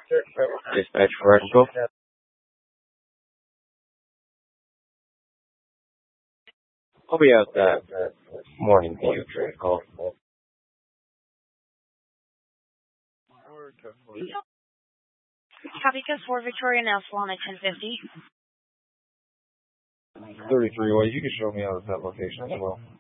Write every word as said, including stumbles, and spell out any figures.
Dispatch for Echo. I'll be out that morning to you, Trey. Call. Copy code four Victoria now Swan at ten fifty. thirty-three, well, you can show me out at that location as well.